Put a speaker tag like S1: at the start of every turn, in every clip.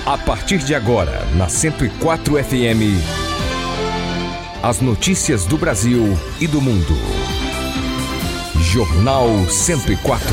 S1: A partir de agora, na 104 FM, as notícias do Brasil e do mundo. Jornal 104.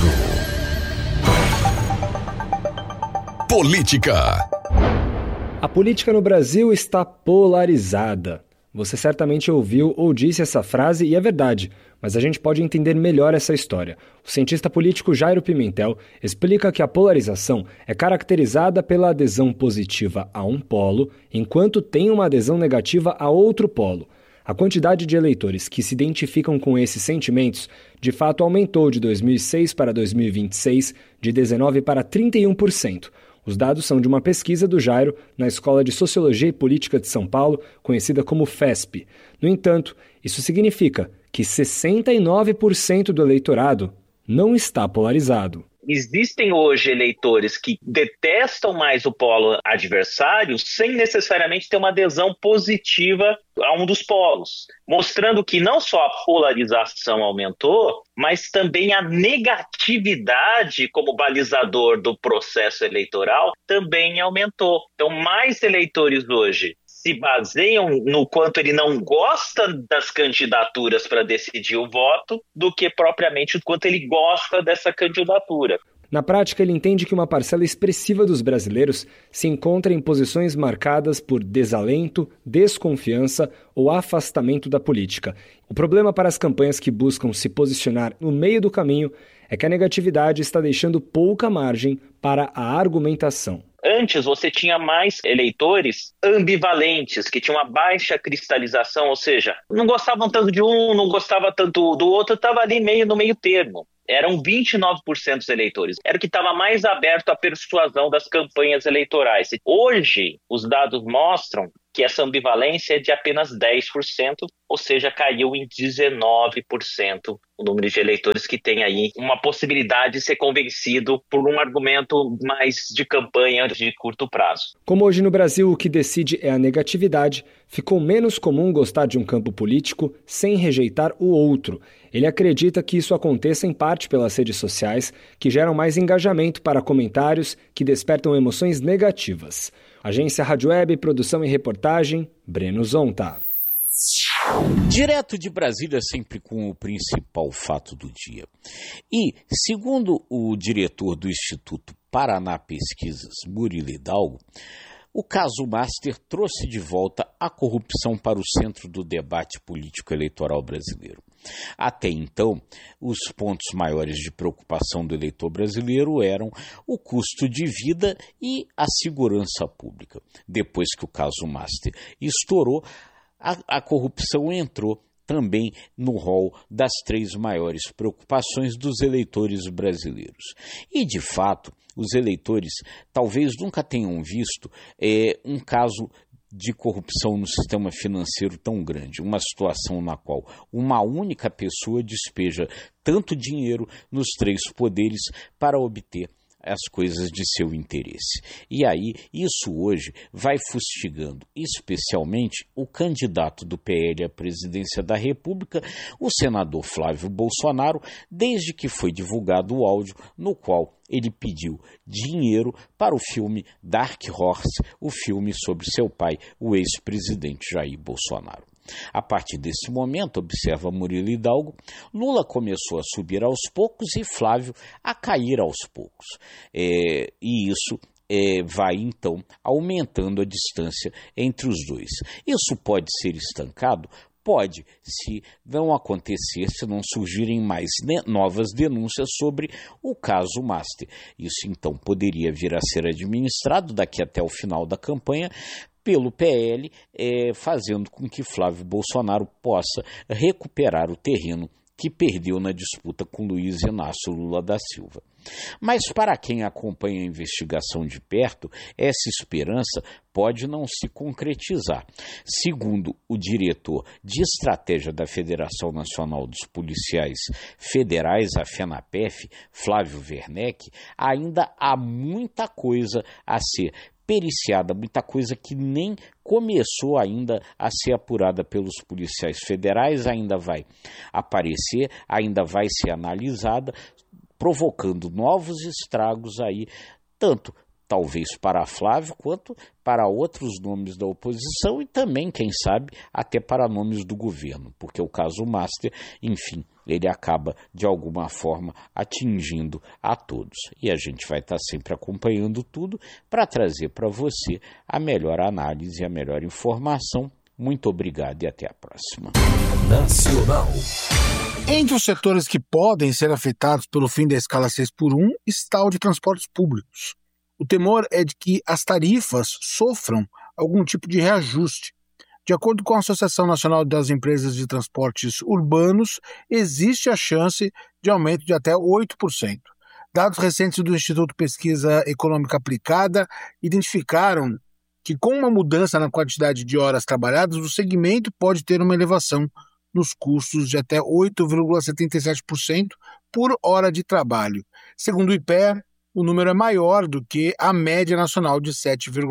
S1: Política.
S2: A política no Brasil está polarizada. Você certamente ouviu ou disse essa frase e é verdade, mas a gente pode entender melhor essa história. O cientista político Jairo Pimentel explica que a polarização é caracterizada pela adesão positiva a um polo, enquanto tem uma adesão negativa a outro polo. A quantidade de eleitores que se identificam com esses sentimentos, de fato, aumentou de 2006 para 2026, de 19% para 31%. Os dados são de uma pesquisa do Jairo na Escola de Sociologia e Política de São Paulo, conhecida como FESP. No entanto, isso significa que 69% do eleitorado não está polarizado.
S3: Existem hoje eleitores que detestam mais o polo adversário sem necessariamente ter uma adesão positiva a um dos polos, mostrando que não só a polarização aumentou, mas também a negatividade como balizador do processo eleitoral também aumentou. Então, mais eleitores hoje se baseiam no quanto ele não gosta das candidaturas para decidir o voto do que propriamente o quanto ele gosta dessa candidatura.
S2: Na prática, ele entende que uma parcela expressiva dos brasileiros se encontra em posições marcadas por desalento, desconfiança ou afastamento da política. O problema para as campanhas que buscam se posicionar no meio do caminho é que a negatividade está deixando pouca margem para a argumentação.
S3: Antes você tinha mais eleitores ambivalentes, que tinham uma baixa cristalização, ou seja, não gostavam tanto de um, não gostava tanto do outro, estava ali no meio termo. Eram 29% dos eleitores. Era o que estava mais aberto à persuasão das campanhas eleitorais. Hoje, os dados mostram que essa ambivalência é de apenas 10%, ou seja, caiu em 19% o número de eleitores que tem aí uma possibilidade de ser convencido por um argumento mais de campanha de curto prazo.
S2: Como hoje no Brasil o que decide é a negatividade, ficou menos comum gostar de um campo político sem rejeitar o outro. Ele acredita que isso aconteça em parte pelas redes sociais, que geram mais engajamento para comentários que despertam emoções negativas. Agência Rádio Web, produção e reportagem, Breno Zonta.
S4: Direto de Brasília, sempre com o principal fato do dia. E, segundo o diretor do Instituto Paraná Pesquisas, Murilo Hidalgo, o caso Master trouxe de volta a corrupção para o centro do debate político-eleitoral brasileiro. Até então, os pontos maiores de preocupação do eleitor brasileiro eram o custo de vida e a segurança pública. Depois que o caso Master estourou, a corrupção entrou também no rol das 3 maiores preocupações dos eleitores brasileiros. E, de fato, os eleitores talvez nunca tenham visto um caso de corrupção no sistema financeiro tão grande, uma situação na qual uma única pessoa despeja tanto dinheiro nos 3 poderes para obter as coisas de seu interesse. E aí, isso hoje vai fustigando especialmente o candidato do PL à presidência da República, o senador Flávio Bolsonaro, desde que foi divulgado o áudio no qual ele pediu dinheiro para o filme Dark Horse, o filme sobre seu pai, o ex-presidente Jair Bolsonaro. A partir desse momento, observa Murilo Hidalgo, Lula começou a subir aos poucos e Flávio a cair aos poucos. E isso vai, então, aumentando a distância entre os dois. Isso pode ser estancado? Pode, se não acontecer, se não surgirem mais novas denúncias sobre o caso Master. Isso, então, poderia vir a ser administrado daqui até o final da campanha pelo PL, fazendo com que Flávio Bolsonaro possa recuperar o terreno que perdeu na disputa com Luiz Inácio Lula da Silva. Mas para quem acompanha a investigação de perto, essa esperança pode não se concretizar. Segundo o diretor de estratégia da Federação Nacional dos Policiais Federais, a FENAPEF, Flávio Werneck, ainda há muita coisa a ser periciada, muita coisa que nem começou ainda a ser apurada pelos policiais federais, ainda vai aparecer, ainda vai ser analisada, provocando novos estragos aí, tanto talvez para Flávio, quanto para outros nomes da oposição e também, quem sabe, até para nomes do governo, porque o caso Master, enfim, ele acaba de alguma forma atingindo a todos. E a gente vai estar sempre acompanhando tudo para trazer para você a melhor análise e a melhor informação. Muito obrigado e até a próxima.
S1: Nacional.
S5: Entre os setores que podem ser afetados pelo fim da escala 6x1 está o de transportes públicos. O temor é de que as tarifas sofram algum tipo de reajuste. De acordo com a Associação Nacional das Empresas de Transportes Urbanos, existe a chance de aumento de até 8%. Dados recentes do Instituto Pesquisa Econômica Aplicada identificaram que, com uma mudança na quantidade de horas trabalhadas, o segmento pode ter uma elevação nos custos de até 8,77% por hora de trabalho. Segundo o IPEA, o número é maior do que a média nacional de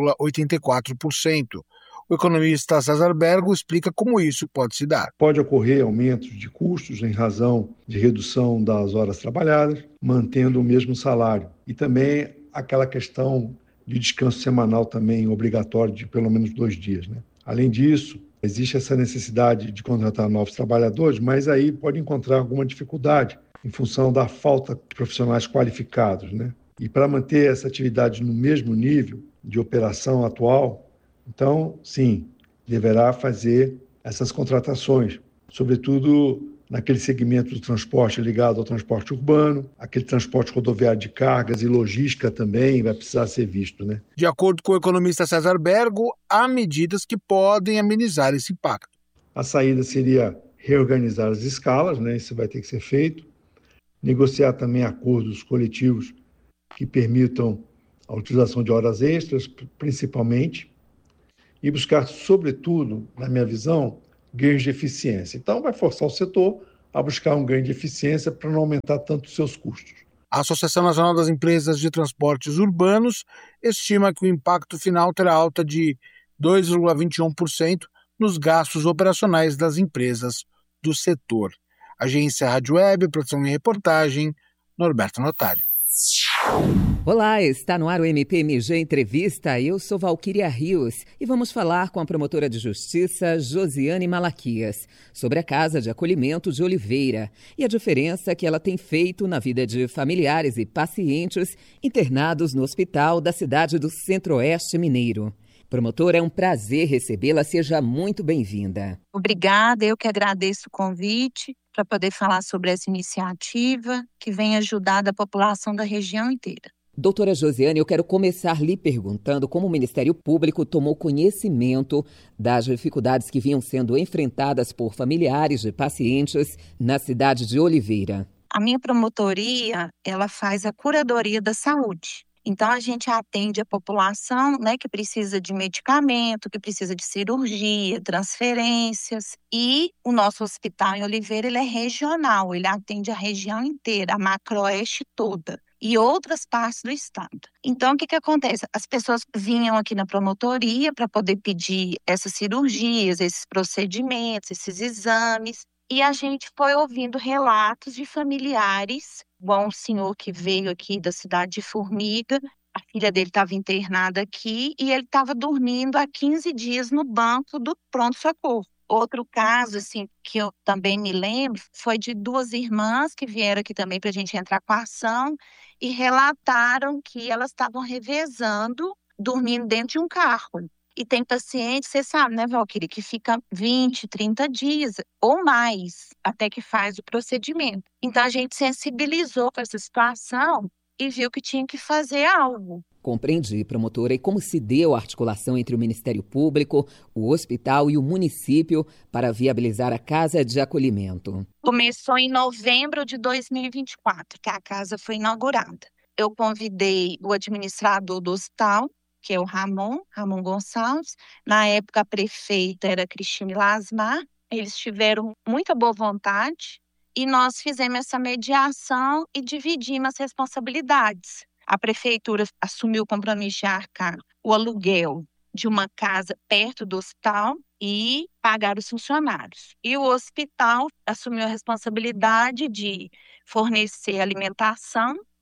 S5: 7,84%. O economista César Bergo explica como isso pode se dar.
S6: Pode ocorrer aumentos de custos em razão de redução das horas trabalhadas, mantendo o mesmo salário. E também aquela questão de descanso semanal também obrigatório de pelo menos 2 dias, né? Além disso, existe essa necessidade de contratar novos trabalhadores, mas aí pode encontrar alguma dificuldade em função da falta de profissionais qualificados, né? E para manter essa atividade no mesmo nível de operação atual, então, sim, deverá fazer essas contratações, sobretudo naquele segmento do transporte ligado ao transporte urbano, aquele transporte rodoviário de cargas e logística também vai precisar ser visto, né?
S5: De acordo com o economista César Bergo, há medidas que podem amenizar esse impacto.
S6: A saída seria reorganizar as escalas, né? Isso vai ter que ser feito, negociar também acordos coletivos que permitam a utilização de horas extras, principalmente, e buscar, sobretudo, na minha visão, ganhos de eficiência. Então, vai forçar o setor a buscar um ganho de eficiência para não aumentar tanto os seus custos.
S5: A Associação Nacional das Empresas de Transportes Urbanos estima que o impacto final terá alta de 2,21% nos gastos operacionais das empresas do setor. Agência Rádio Web, produção e reportagem, Norberto Notari.
S7: Olá, está no ar o MPMG Entrevista. Eu sou Valquíria Rios e vamos falar com a promotora de justiça Josiane Malaquias sobre a Casa de Acolhimento de Oliveira e a diferença que ela tem feito na vida de familiares e pacientes internados no hospital da cidade do Centro-Oeste Mineiro. Promotora, é um prazer recebê-la. Seja muito bem-vinda.
S8: Obrigada, eu que agradeço o convite para poder falar sobre essa iniciativa que vem ajudar a população da região inteira.
S7: Doutora Josiane, eu quero começar lhe perguntando como o Ministério Público tomou conhecimento das dificuldades que vinham sendo enfrentadas por familiares de pacientes na cidade de Oliveira.
S8: A minha promotoria, ela faz a curadoria da saúde. Então, a gente atende a população, né, que precisa de medicamento, que precisa de cirurgia, transferências. E o nosso hospital em Oliveira, ele é regional, ele atende a região inteira, a Macro-Oeste toda e outras partes do estado. Então, o que acontece? As pessoas vinham aqui na promotoria para poder pedir essas cirurgias, esses procedimentos, esses exames. E a gente foi ouvindo relatos de familiares, igual um senhor que veio aqui da cidade de Formiga, a filha dele estava internada aqui e ele estava dormindo há 15 dias no banco do pronto-socorro. Outro caso, assim, que eu também me lembro, foi de 2 irmãs que vieram aqui também para a gente entrar com a ação e relataram que elas estavam revezando, dormindo dentro de um carro. E tem pacientes, você sabe, né, Valquíria, que fica 20, 30 dias ou mais até que faz o procedimento. Então, a gente sensibilizou com essa situação e viu que tinha que fazer algo.
S7: Compreendi, promotora. E como se deu a articulação entre o Ministério Público, o hospital e o município para viabilizar a Casa de Acolhimento?
S8: Começou em novembro de 2024, que a casa foi inaugurada. Eu convidei o administrador do hospital, que é o Ramon Gonçalves. Na época, a prefeita era Cristine Lasmar. Eles tiveram muita boa vontade e nós fizemos essa mediação e dividimos as responsabilidades. A prefeitura assumiu o compromisso de arcar o aluguel de uma casa perto do hospital e pagar os funcionários. E o hospital assumiu a responsabilidade de fornecer alimentação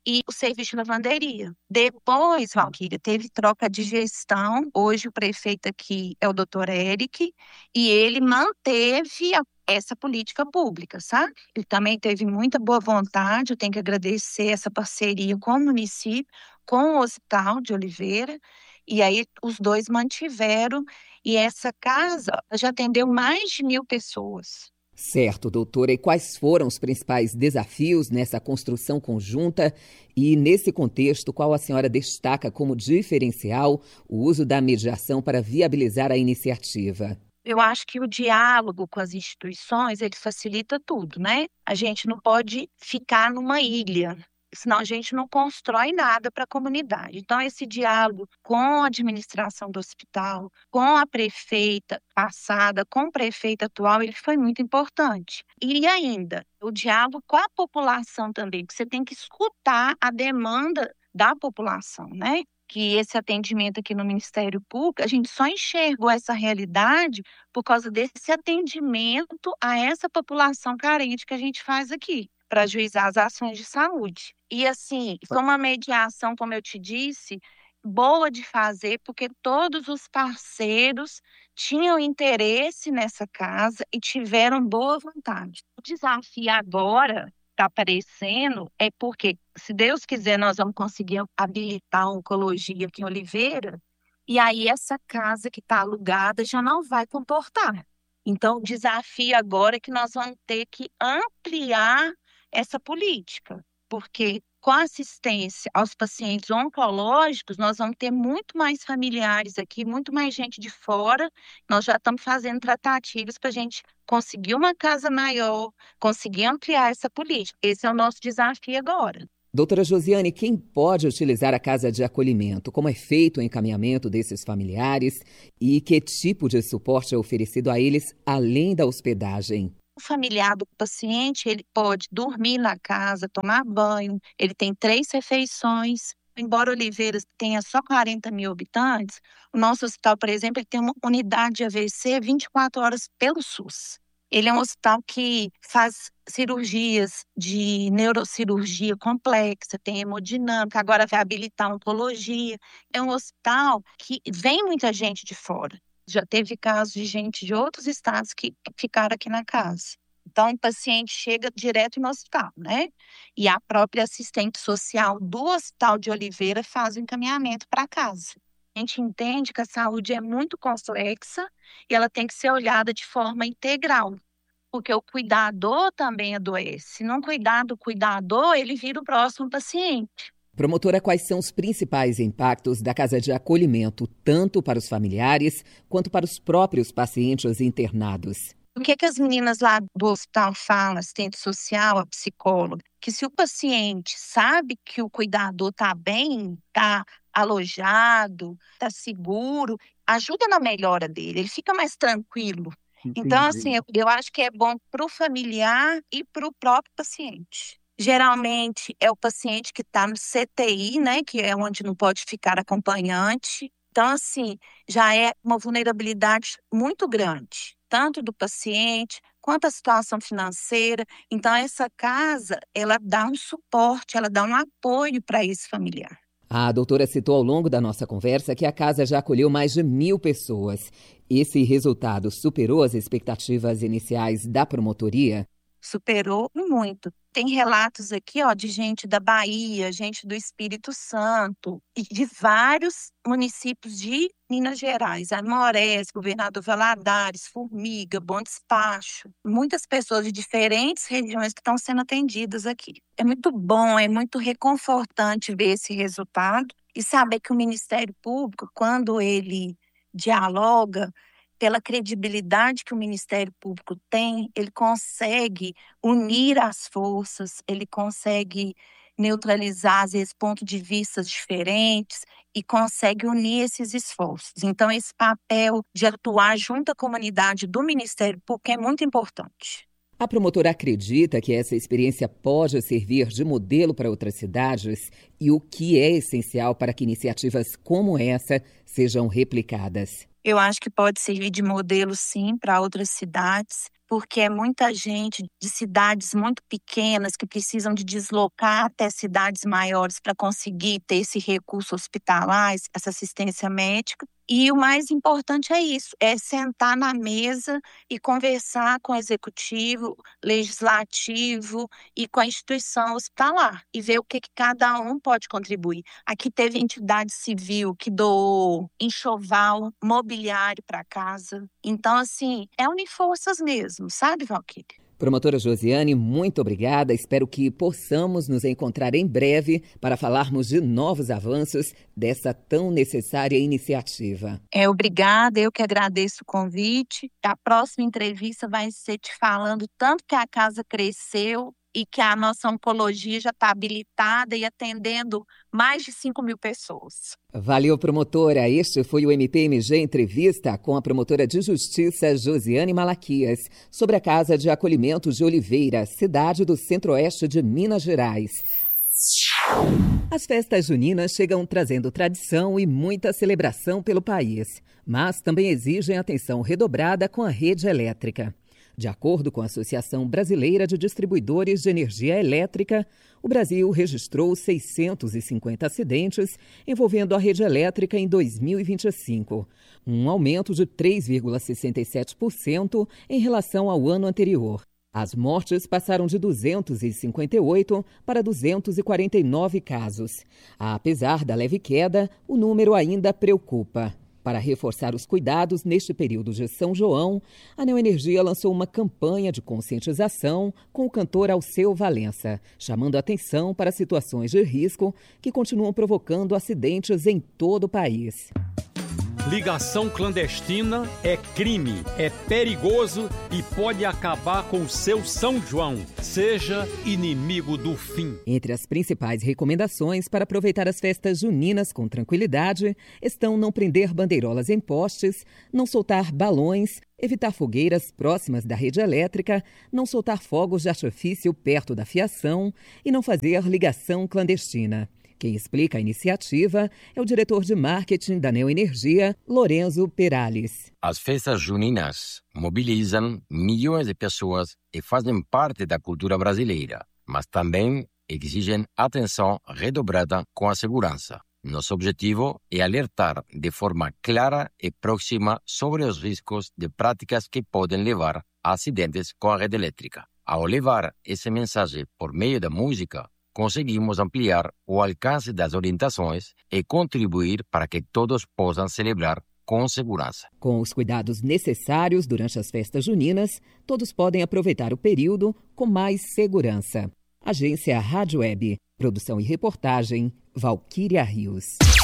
S8: e o serviço de lavanderia. Depois, Valquíria, teve troca de gestão. Hoje o prefeito aqui é o doutor Eric, e ele manteve essa política pública, sabe? Ele também teve muita boa vontade, eu tenho que agradecer essa parceria com o município, com o Hospital de Oliveira, e aí os dois mantiveram, e essa casa já atendeu mais de 1.000 pessoas.
S7: Certo, doutora. E quais foram os principais desafios nessa construção conjunta? E, nesse contexto, qual a senhora destaca como diferencial o uso da mediação para viabilizar a iniciativa?
S8: Eu acho que o diálogo com as instituições, ele facilita tudo, né? A gente não pode ficar numa ilha, senão a gente não constrói nada para a comunidade. Então, esse diálogo com a administração do hospital, com a prefeita passada, com o prefeito atual, ele foi muito importante. E ainda, o diálogo com a população também, porque você tem que escutar a demanda da população, né? Que esse atendimento aqui no Ministério Público, a gente só enxergou essa realidade por causa desse atendimento a essa população carente que a gente faz aqui, para ajuizar as ações de saúde. E assim, foi uma mediação, como eu te disse, boa de fazer, porque todos os parceiros tinham interesse nessa casa e tiveram boa vontade. O desafio agora está aparecendo é porque, se Deus quiser, nós vamos conseguir habilitar a oncologia aqui em Oliveira, e aí essa casa que está alugada já não vai comportar. Então, o desafio agora é que nós vamos ter que ampliar essa política, porque com a assistência aos pacientes oncológicos, nós vamos ter muito mais familiares aqui, muito mais gente de fora. Nós já estamos fazendo tratativas para a gente conseguir uma casa maior, conseguir ampliar essa política. Esse é o nosso desafio agora.
S7: Doutora Josiane, quem pode utilizar a casa de acolhimento? Como é feito o encaminhamento desses familiares e que tipo de suporte é oferecido a eles, além da hospedagem?
S8: O familiar do paciente, ele pode dormir na casa, tomar banho, ele tem 3 refeições. Embora Oliveira tenha só 40.000 habitantes, o nosso hospital, por exemplo, ele tem uma unidade de AVC 24 horas pelo SUS. Ele é um hospital que faz cirurgias de neurocirurgia complexa, tem hemodinâmica, agora vai habilitar oncologia. É um hospital que vem muita gente de fora. Já teve casos de gente de outros estados que ficaram aqui na casa. Então, o paciente chega direto no hospital, né? E a própria assistente social do Hospital de Oliveira faz o encaminhamento para casa. A gente entende que a saúde é muito complexa e ela tem que ser olhada de forma integral, porque o cuidador também adoece. Se não cuidar do cuidador, ele vira o próximo paciente.
S7: Promotora, quais são os principais impactos da casa de acolhimento, tanto para os familiares quanto para os próprios pacientes internados?
S8: O que as meninas lá do hospital falam, assistente social, a psicóloga? Que se o paciente sabe que o cuidador está bem, está alojado, está seguro, ajuda na melhora dele, ele fica mais tranquilo. Entendi. Então, assim, eu acho que é bom para o familiar e para o próprio paciente. Geralmente é o paciente que está no CTI, né, que é onde não pode ficar acompanhante. Então, assim, já é uma vulnerabilidade muito grande, tanto do paciente quanto a situação financeira. Então, essa casa, ela dá um suporte, ela dá um apoio para esse familiar.
S7: A doutora citou ao longo da nossa conversa que a casa já acolheu mais de 1.000 pessoas. Esse resultado superou as expectativas iniciais da promotoria?
S8: Superou muito. Tem relatos aqui, de gente da Bahia, gente do Espírito Santo e de vários municípios de Minas Gerais, Amorés, Governador Valadares, Formiga, Bom Despacho. Muitas pessoas de diferentes regiões que estão sendo atendidas aqui. É muito bom, é muito reconfortante ver esse resultado e saber que o Ministério Público, quando ele dialoga, pela credibilidade que o Ministério Público tem, ele consegue unir as forças, ele consegue neutralizar, às vezes, pontos de vista diferentes e consegue unir esses esforços. Então, esse papel de atuar junto à comunidade do Ministério Público é muito importante.
S7: A promotora acredita que essa experiência pode servir de modelo para outras cidades e o que é essencial para que iniciativas como essa sejam replicadas?
S8: Eu acho que pode servir de modelo, sim, para outras cidades, porque é muita gente de cidades muito pequenas que precisam de deslocar até cidades maiores para conseguir ter esse recurso hospitalar, essa assistência médica. E o mais importante é isso, é sentar na mesa e conversar com o executivo, legislativo e com a instituição hospitalar e ver o que cada um pode contribuir. Aqui teve entidade civil que doou enxoval, mobiliário para casa. Então, assim, é unir forças mesmo, sabe, Valquíria?
S7: Promotora Josiane, muito obrigada. Espero que possamos nos encontrar em breve para falarmos de novos avanços dessa tão necessária iniciativa.
S8: Obrigada, eu que agradeço o convite. A próxima entrevista vai ser te falando tanto que a casa cresceu e que a nossa oncologia já está habilitada e atendendo mais de 5.000 pessoas.
S7: Valeu, promotora. Este foi o MPMG Entrevista com a promotora de Justiça Josiane Malaquias sobre a Casa de Acolhimento de Oliveira, cidade do Centro-Oeste de Minas Gerais. As festas juninas chegam trazendo tradição e muita celebração pelo país, mas também exigem atenção redobrada com a rede elétrica. De acordo com a Associação Brasileira de Distribuidores de Energia Elétrica, o Brasil registrou 650 acidentes envolvendo a rede elétrica em 2025, um aumento de 3,67% em relação ao ano anterior. As mortes passaram de 258 para 249 casos. Apesar da leve queda, o número ainda preocupa. Para reforçar os cuidados neste período de São João, a Neoenergia lançou uma campanha de conscientização com o cantor Alceu Valença, chamando a atenção para situações de risco que continuam provocando acidentes em todo o país.
S9: Ligação clandestina é crime, é perigoso e pode acabar com o seu São João. Seja inimigo do fim.
S7: Entre as principais recomendações para aproveitar as festas juninas com tranquilidade estão não prender bandeirolas em postes, não soltar balões, evitar fogueiras próximas da rede elétrica, não soltar fogos de artifício perto da fiação e não fazer ligação clandestina. Quem explica a iniciativa é o diretor de marketing da Neoenergia, Lorenzo Perales.
S10: As festas juninas mobilizam milhões de pessoas e fazem parte da cultura brasileira, mas também exigem atenção redobrada com a segurança. Nosso objetivo é alertar de forma clara e próxima sobre os riscos de práticas que podem levar a acidentes com a rede elétrica. Ao levar essa mensagem por meio da música, conseguimos ampliar o alcance das orientações e contribuir para que todos possam celebrar com segurança.
S7: Com os cuidados necessários durante as festas juninas, todos podem aproveitar o período com mais segurança. Agência Rádio Web. Produção e reportagem, Valquíria Rios.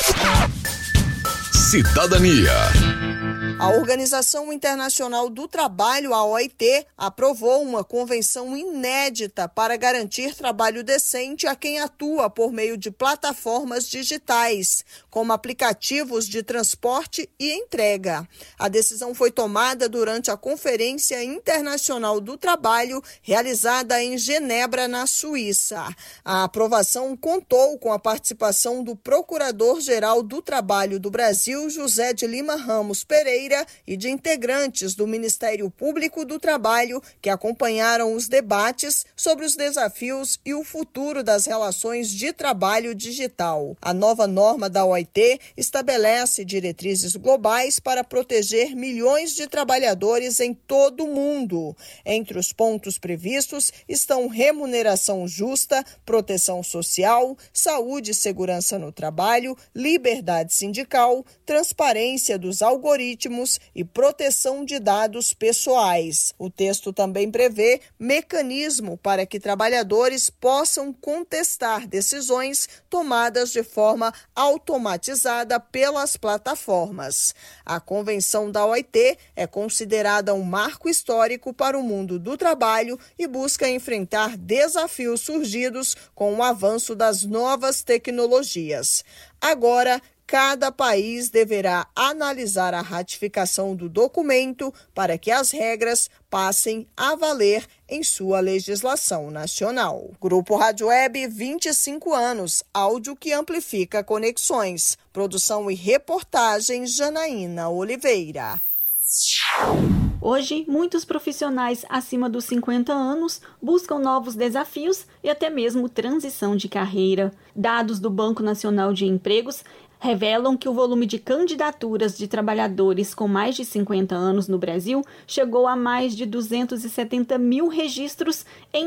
S1: Cidadania.
S11: A Organização Internacional do Trabalho, a OIT, aprovou uma convenção inédita para garantir trabalho decente a quem atua por meio de plataformas digitais, como aplicativos de transporte e entrega. A decisão foi tomada durante a Conferência Internacional do Trabalho, realizada em Genebra, na Suíça. A aprovação contou com a participação do Procurador-Geral do Trabalho do Brasil, José de Lima Ramos Pereira, e de integrantes do Ministério Público do Trabalho que acompanharam os debates sobre os desafios e o futuro das relações de trabalho digital. A nova norma da OIT estabelece diretrizes globais para proteger milhões de trabalhadores em todo o mundo. Entre os pontos previstos estão remuneração justa, proteção social, saúde e segurança no trabalho, liberdade sindical, transparência dos algoritmos e proteção de dados pessoais. O texto também prevê mecanismo para que trabalhadores possam contestar decisões tomadas de forma automatizada pelas plataformas. A Convenção da OIT é considerada um marco histórico para o mundo do trabalho e busca enfrentar desafios surgidos com o avanço das novas tecnologias. Agora, cada país deverá analisar a ratificação do documento para que as regras passem a valer em sua legislação nacional. Grupo Rádio Web, 25 anos, áudio que amplifica conexões. Produção e reportagem, Janaína Oliveira.
S12: Hoje, muitos profissionais acima dos 50 anos buscam novos desafios e até mesmo transição de carreira. Dados do Banco Nacional de Empregos revelam que o volume de candidaturas de trabalhadores com mais de 50 anos no Brasil chegou a mais de 270 mil registros em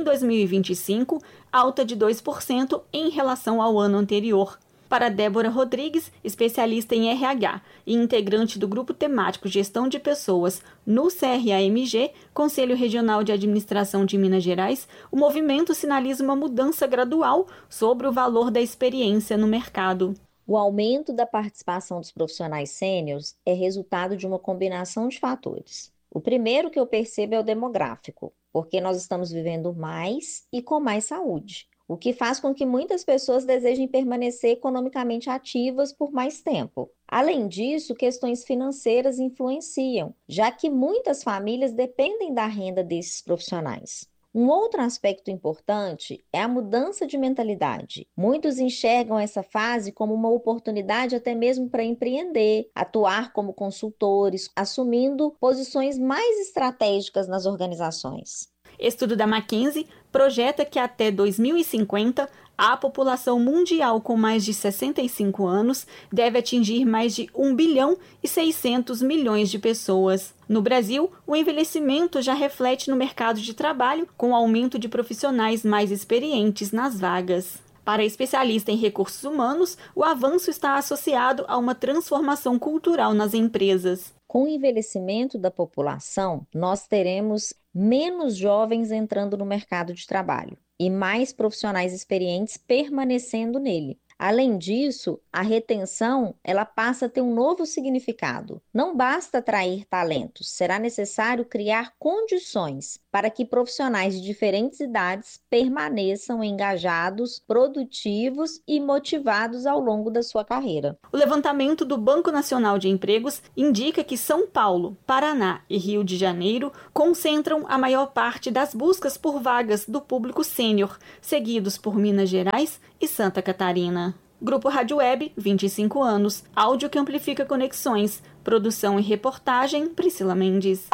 S12: 2025, alta de 2% em relação ao ano anterior. Para Débora Rodrigues, especialista em RH e integrante do Grupo Temático Gestão de Pessoas no CRAMG, Conselho Regional de Administração de Minas Gerais, o movimento sinaliza uma mudança gradual sobre o valor da experiência no mercado.
S13: O aumento da participação dos profissionais sêniores é resultado de uma combinação de fatores. O primeiro que eu percebo é o demográfico, porque nós estamos vivendo mais e com mais saúde, o que faz com que muitas pessoas desejem permanecer economicamente ativas por mais tempo. Além disso, questões financeiras influenciam, já que muitas famílias dependem da renda desses profissionais. Um outro aspecto importante é a mudança de mentalidade. Muitos enxergam essa fase como uma oportunidade até mesmo para empreender, atuar como consultores, assumindo posições mais estratégicas nas organizações.
S12: Estudo da McKinsey projeta que até 2050, a população mundial com mais de 65 anos deve atingir mais de 1 bilhão e 600 milhões de pessoas. No Brasil, o envelhecimento já reflete no mercado de trabalho, com o aumento de profissionais mais experientes nas vagas. Para a especialista em recursos humanos, o avanço está associado a uma transformação cultural nas empresas.
S13: Com o envelhecimento da população, nós teremos menos jovens entrando no mercado de trabalho e mais profissionais experientes permanecendo nele. Além disso, a retenção ela passa a ter um novo significado. Não basta atrair talentos, será necessário criar condições para que profissionais de diferentes idades permaneçam engajados, produtivos e motivados ao longo da sua carreira.
S12: O levantamento do Banco Nacional de Empregos indica que São Paulo, Paraná e Rio de Janeiro concentram a maior parte das buscas por vagas do público sênior, seguidos por Minas Gerais e Santa Catarina. Grupo Rádio Web, 25 anos, áudio que amplifica conexões. Produção e reportagem, Priscila Mendes.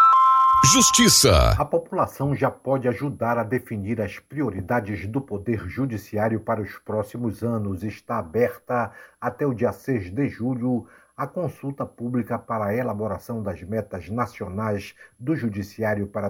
S14: Justiça. A população já pode ajudar a definir as prioridades do Poder Judiciário para os próximos anos. Está aberta até o dia 6 de julho a consulta pública para a elaboração das metas nacionais do Judiciário para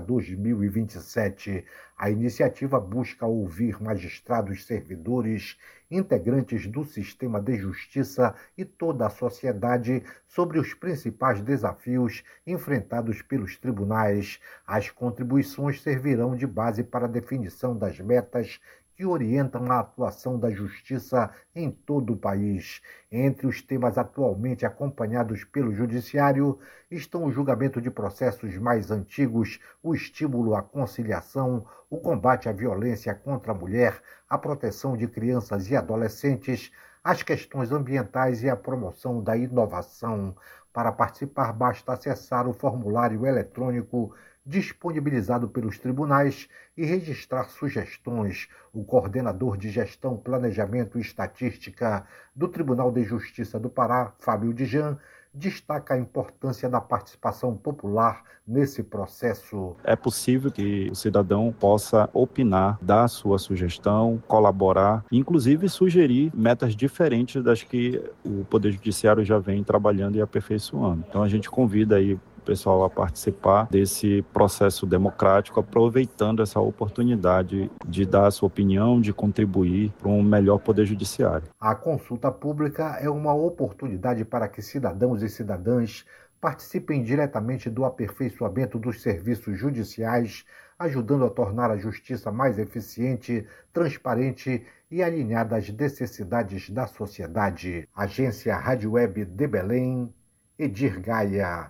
S14: 2027. A iniciativa busca ouvir magistrados, servidores, integrantes do sistema de justiça e toda a sociedade sobre os principais desafios enfrentados pelos tribunais. As contribuições servirão de base para a definição das metas que orientam a atuação da justiça em todo o país. Entre os temas atualmente acompanhados pelo Judiciário estão o julgamento de processos mais antigos, o estímulo à conciliação, o combate à violência contra a mulher, a proteção de crianças e adolescentes, as questões ambientais e a promoção da inovação. Para participar, basta acessar o formulário eletrônico disponibilizado pelos tribunais e registrar sugestões. O coordenador de Gestão, Planejamento e Estatística do Tribunal de Justiça do Pará, Fábio Dijan, destaca a importância da participação popular nesse processo.
S15: É possível que o cidadão possa opinar, dar sua sugestão, colaborar, inclusive sugerir metas diferentes das que o Poder Judiciário já vem trabalhando e aperfeiçoando. Então a gente convida aí o pessoal a participar desse processo democrático, aproveitando essa oportunidade de dar a sua opinião, de contribuir para um melhor Poder Judiciário.
S14: A consulta pública é uma oportunidade para que cidadãos e cidadãs participem diretamente do aperfeiçoamento dos serviços judiciais, ajudando a tornar a justiça mais eficiente, transparente e alinhada às necessidades da sociedade. Agência Rádio Web de Belém, Edir Gaia.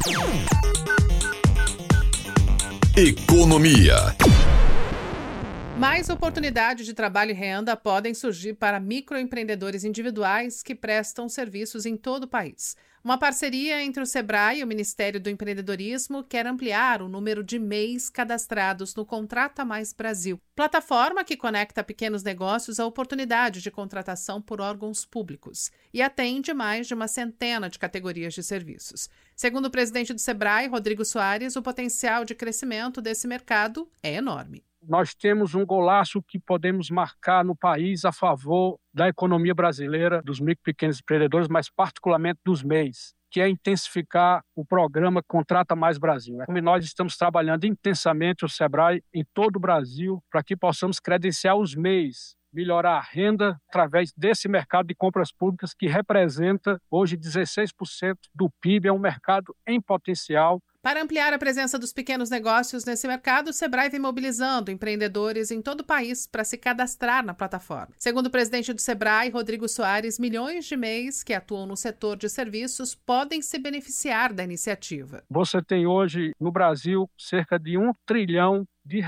S1: Economia.
S16: Mais oportunidades de trabalho e renda podem surgir para microempreendedores individuais que prestam serviços em todo o país. Uma parceria entre o SEBRAE e o Ministério do Empreendedorismo quer ampliar o número de MEIs cadastrados no Contrata Mais Brasil, plataforma que conecta pequenos negócios à oportunidade de contratação por órgãos públicos e atende mais de uma centena de categorias de serviços. Segundo o presidente do SEBRAE, Rodrigo Soares, o potencial de crescimento desse mercado é enorme.
S17: Nós temos um golaço que podemos marcar no país a favor da economia brasileira, dos micro e pequenos empreendedores, mas particularmente dos MEIs, que é intensificar o programa Contrata Mais Brasil. E nós estamos trabalhando intensamente, o SEBRAE, em todo o Brasil, para que possamos credenciar os MEIs, melhorar a renda através desse mercado de compras públicas que representa hoje 16% do PIB, é um mercado em potencial.
S16: Para ampliar a presença dos pequenos negócios nesse mercado, o SEBRAE vem mobilizando empreendedores em todo o país para se cadastrar na plataforma. Segundo o presidente do SEBRAE, Rodrigo Soares, milhões de MEIs que atuam no setor de serviços podem se beneficiar da iniciativa.
S17: Você tem hoje no Brasil cerca de R$1 trilhão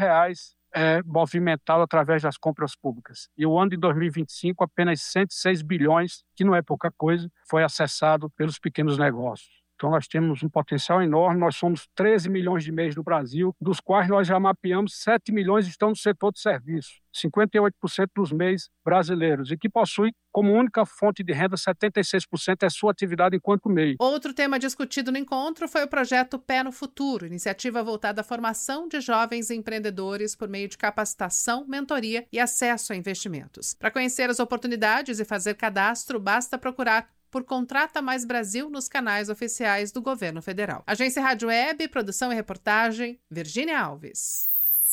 S17: movimentado através das compras públicas. E o ano de 2025, apenas 106 bilhões, que não é pouca coisa, foi acessado pelos pequenos negócios. Então nós temos um potencial enorme, nós somos 13 milhões de MEIs no Brasil, dos quais nós já mapeamos 7 milhões estão no setor de serviços, 58% dos MEIs brasileiros, e que possuem como única fonte de renda 76% é sua atividade enquanto MEI.
S16: Outro tema discutido no encontro foi o projeto Pé no Futuro, iniciativa voltada à formação de jovens empreendedores por meio de capacitação, mentoria e acesso a investimentos. Para conhecer as oportunidades e fazer cadastro, basta procurar por Contrata Mais Brasil nos canais oficiais do Governo Federal. Agência Rádio Web, produção e reportagem, Virgínia Alves.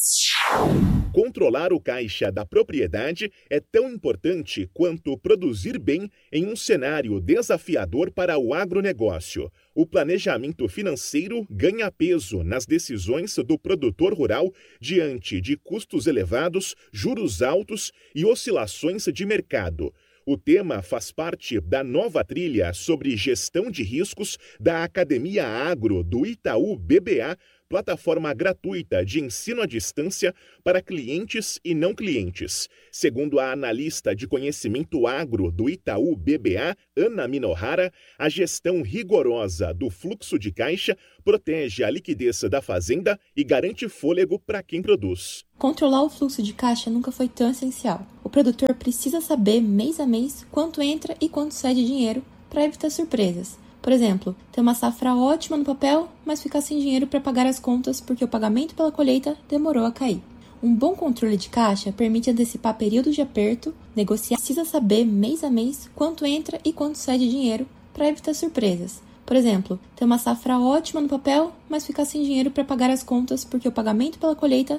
S18: Controlar o caixa da propriedade é tão importante quanto produzir bem em um cenário desafiador para o agronegócio. O planejamento financeiro ganha peso nas decisões do produtor rural diante de custos elevados, juros altos e oscilações de mercado. O tema faz parte da nova trilha sobre gestão de riscos da Academia Agro do Itaú BBA, plataforma gratuita de ensino à distância para clientes e não clientes. Segundo a analista de conhecimento agro do Itaú BBA, Ana Minohara, a gestão rigorosa do fluxo de caixa protege a liquidez da fazenda e garante fôlego para quem produz.
S19: Controlar o fluxo de caixa nunca foi tão essencial. O produtor precisa saber, mês a mês, quanto entra e quanto sai de dinheiro para evitar surpresas. Por exemplo, ter uma safra ótima no papel, mas ficar sem dinheiro para pagar as contas porque o pagamento pela colheita demorou a cair. Um bom controle de caixa permite antecipar períodos de aperto, negociar, precisa saber, mês a mês, quanto entra e quanto sai de dinheiro para evitar surpresas. Por exemplo, ter uma safra ótima no papel, mas ficar sem dinheiro para pagar as contas porque o pagamento pela colheita